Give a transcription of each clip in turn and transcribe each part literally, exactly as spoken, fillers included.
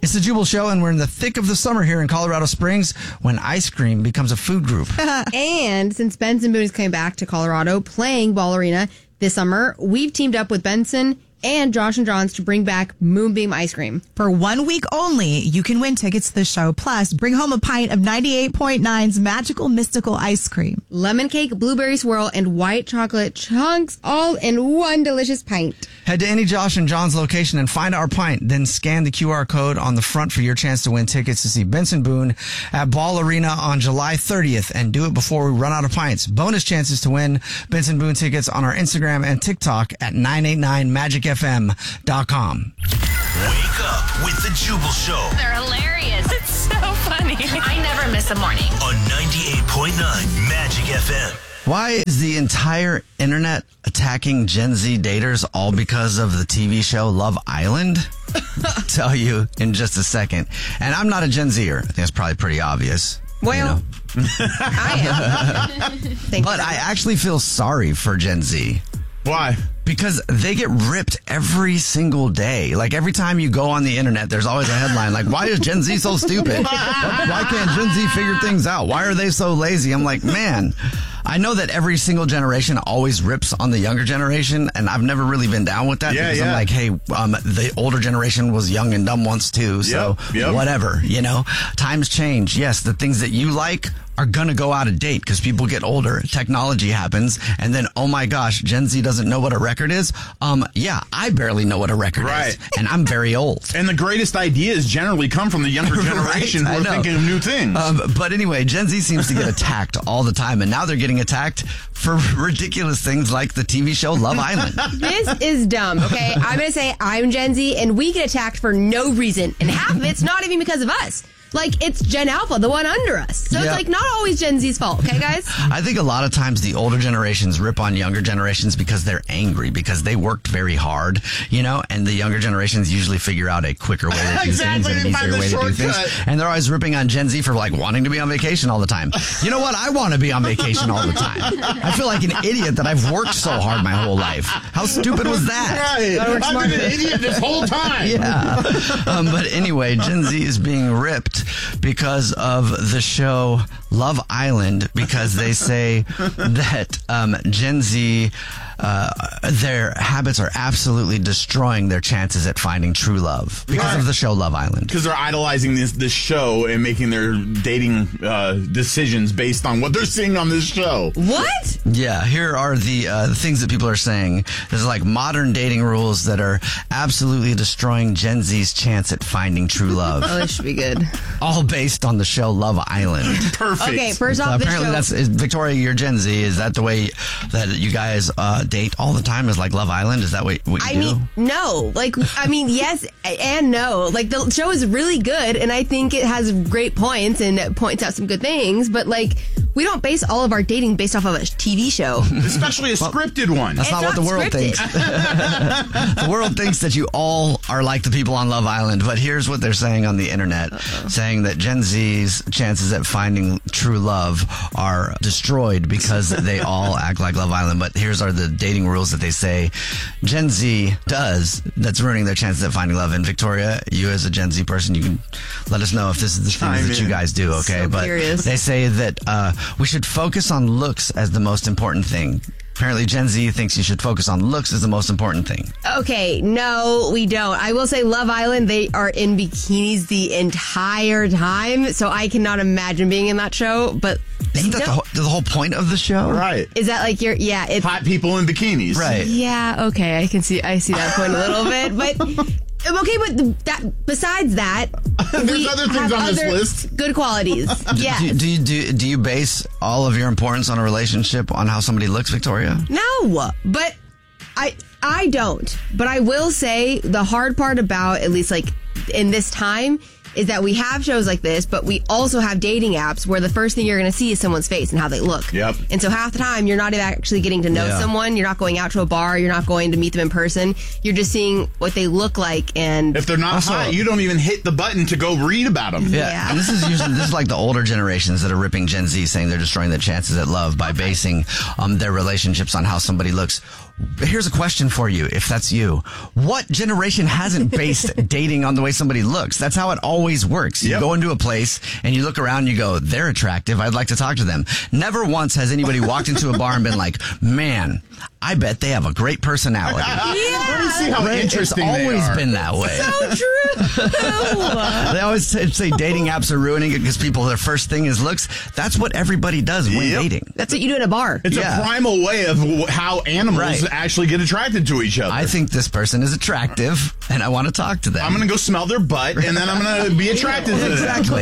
It's the Jubal Show, and we're in the thick of the summer here in Colorado Springs when ice cream becomes a food group. And since Benson Boone is coming back to Colorado playing Ball Arena this summer, we've teamed up with Benson and Josh and John's to bring back Moonbeam ice cream. For one week only, you can win tickets to the show. Plus, bring home a pint of ninety-eight point nine's Magical Mystical ice cream. Lemon cake, blueberry swirl, and white chocolate chunks all in one delicious pint. Head to any Josh and John's location and find our pint. Then scan the Q R code on the front for your chance to win tickets to see Benson Boone at Ball Arena on July thirtieth. And do it before we run out of pints. Bonus chances to win Benson Boone tickets on our Instagram and TikTok at nine eight nine magic f m dot com. Wake up with the Jubal Show. They're hilarious. It's so funny. I never miss a morning. On ninety-eight point nine Magic F M. Why is the entire internet attacking Gen Z daters all because of the T V show Love Island? I'll tell you in just a second. And I'm not a Gen Zer. I think that's probably pretty obvious. Well, you know? I am. But I actually feel sorry for Gen Z. Why? Because they get ripped every single day. Like every time you go on the internet, there's always a headline like, why is Gen Z so stupid? Why can't Gen Z figure things out? Why are they so lazy? I'm like, man, I know that every single generation always rips on the younger generation, and I've never really been down with that Yeah, because yeah. I'm like, hey, um, the older generation was young and dumb once too, so Yep, yep. whatever, you know? Times change. Yes, the things that you like are gonna go out of date because people get older, technology happens, and then, oh my gosh, Gen Z doesn't know what a record is? Um, yeah, I barely know what a record Right. is, and I'm very old. And the greatest ideas generally come from the younger generation Right, I who are know. thinking of new things. Um, but anyway, Gen Z seems to get attacked all the time, and now they're getting attacked for ridiculous things like the T V show Love Island. This is dumb, okay? I'm going to say I'm Gen Z, and we get attacked for no reason. And half of it's not even because of us. Like, it's Gen Alpha, the one under us. So Yeah. it's like not always Gen Z's fault, okay, guys? I think a lot of times the older generations rip on younger generations because they're angry, because they worked very hard, you know, and the younger generations usually figure out a quicker way to do Exactly, things and an they find easier the way to do shortcut. things. And they're always ripping on Gen Z for like wanting to be on vacation all the time. You know what? I want to be on vacation all the time. I feel like an idiot that I've worked so hard my whole life. How stupid was that? right. I've been an idiot this whole time. Yeah. Um, but anyway, Gen Z is being ripped because of the show Love Island, because they say that um, Gen Z, uh, their habits are absolutely destroying their chances at finding true love because Right. of the show Love Island. Because they're idolizing this this show and making their dating uh, decisions based on what they're seeing on this show. What? Yeah, here are the, uh, the things that people are saying. There's like modern dating rules that are absolutely destroying Gen Z's chance at finding true love. Oh, this should be good. All based on the show Love Island. Perfect. Okay, first So off, this apparently show... that's is, Victoria, you're Gen Z. Is that the way that you guys uh, date all the time? Is like Love Island? Is that what, what you I do? mean, no. Like, I mean, yes and no. Like, the show is really good, and I think it has great points and it points out some good things, but, like, we don't base all of our dating based off of a T V show. Especially a scripted one. That's It's not what the not world scripted. thinks. The world thinks that you all are like the people on Love Island, but here's what they're saying on the internet, Uh-oh. saying that Gen Z's chances at finding true love are destroyed because they all act like Love Island. But here's are the dating rules that they say Gen Z does that's ruining their chances at finding love. And Victoria, you as a Gen Z person, you can let us know if this is the Chime things that you in. guys do, okay? So but curious. they say that uh, we should focus on looks as the most important thing. Apparently, Gen Z thinks you should focus on looks as the most important thing. Okay, no, we don't. I will say Love Island, they are in bikinis the entire time, so I cannot imagine being in that show, but... Isn't that no. the, whole, the whole point of the show? Right. Is that like your... Yeah, it's... Hot people in bikinis. Right. Yeah, okay, I can see I see that point a little bit, but... Okay, but the, that besides that, There's we other things have on this other list. Good qualities. Yes. Do, do you do, do you base all of your importance on a relationship on how somebody looks, Victoria? No, but I I don't. But I will say the hard part about, at least like in this time, is that we have shows like this, but we also have dating apps where the first thing you're going to see is someone's face and how they look. Yep. And so half the time you're not actually getting to know Yeah. someone. You're not going out to a bar. You're not going to meet them in person. You're just seeing what they look like. And If they're not Also- hot, you don't even hit the button to go read about them. Yeah. And this is usually this is like the older generations that are ripping Gen Z, saying they're destroying their chances at love by basing um, their relationships on how somebody looks. Here's a question for you, if that's you. What generation hasn't based dating on the way somebody looks? That's how it always works. You Yep. go into a place and you look around and you go, they're attractive. I'd like to talk to them. Never once has anybody walked into a bar and been like, man, I bet they have a great personality. Let me see how Right? interesting It's they always are. been that way. So true. They always say, say dating apps are ruining it because people, their first thing is looks. That's what everybody does when Yep. dating. That's what you do in a bar. It's Yeah. a primal way of w- how animals Right. actually get attracted to each other. I think this person is attractive and I want to talk to them. I'm going to go smell their butt, and then I'm going to be attracted to them. Exactly.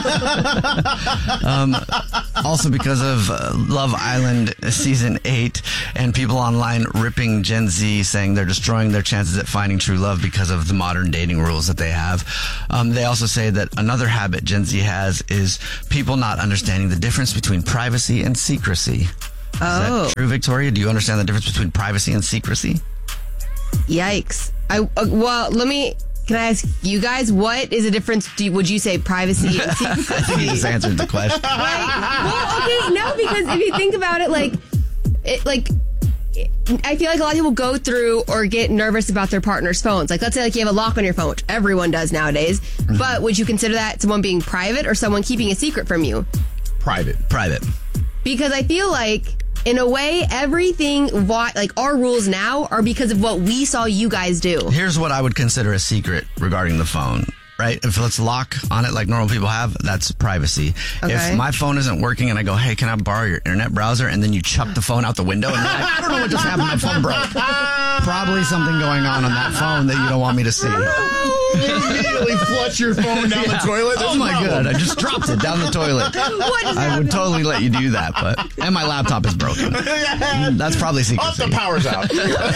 um, also, because of uh, Love Island season eight and people online ripping Gen Z, saying they're destroying their chances at finding true love because of the modern dating rules that they have. Um, they also say that another habit Gen Z has is people not understanding the difference between privacy and secrecy. Is Oh. that true, Victoria? Do you understand the difference between privacy and secrecy? Yikes. I uh, well, let me. Can I ask you guys what is the difference? Do you, would you say privacy and secrecy? I think you just answered the question. Right? Well, okay, no, because if you think about it, like, it, like. I feel like a lot of people go through or get nervous about their partner's phones. Like, let's say like you have a lock on your phone, which everyone does nowadays. Mm-hmm. But would you consider that someone being private or someone keeping a secret from you? Private. Private. Because I feel like, in a way, everything, why, like our rules now are because of what we saw you guys do. Here's what I would consider a secret regarding the phone. Right? If it's lock on it like normal people have, that's privacy. Okay. If my phone isn't working and I go, hey, can I borrow your internet browser? And then you chuck the phone out the window and you're like, I don't know what just happened. My phone broke. Probably something going on on that phone that you don't want me to see. You immediately flush your phone down Yeah. the toilet. Oh my god, I just dropped it down the toilet. What just I would happened? totally let you do that, but and my laptop is broken. That's probably Oh, secrecy. the power's out.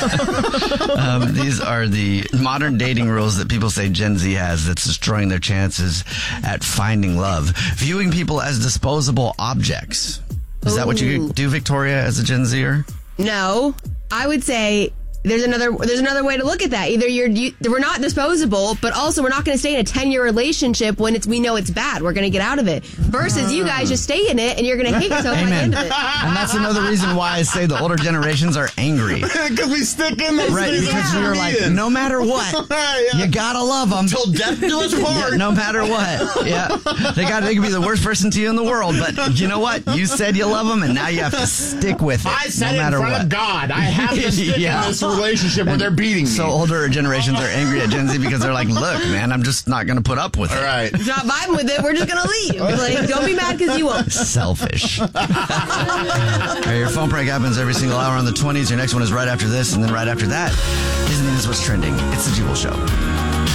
Um, these are the modern dating rules that people say Gen Z has that's destroying their chances at finding love. Viewing people as disposable objects. Is that what you Ooh. do, Victoria, as a Gen Zer? No, I would say there's another there's another way to look at that. Either you're you, we're not disposable, but also we're not going to stay in a ten year relationship when it's we know it's bad. We're going to get out of it. Versus you guys just stay in it and you're going to hate yourself by the Amen. end of it. And that's another reason why I say the older generations are angry. Because we stick in those Right, things. because that you're we're like, in. no matter what, Yeah. you gotta love them. Till death do us part. No matter what. Yeah. They got they could be the worst person to you in the world, but you know what? You said you love them and now you have to stick with it. I said no it in matter front what. of God. I have to stick Yeah. in this relationship where they're beating me. So older generations are angry at Gen Z because they're like, look, man, I'm just not going to put up with it. All right. If you're not vibing with it, we're just going to leave. Like, don't be mad because you won't. Selfish. All right, your phone prank happens every single hour on the twenties. Your next one is right after this, and then right after that, Disney is what's trending. It's the Jubal Show.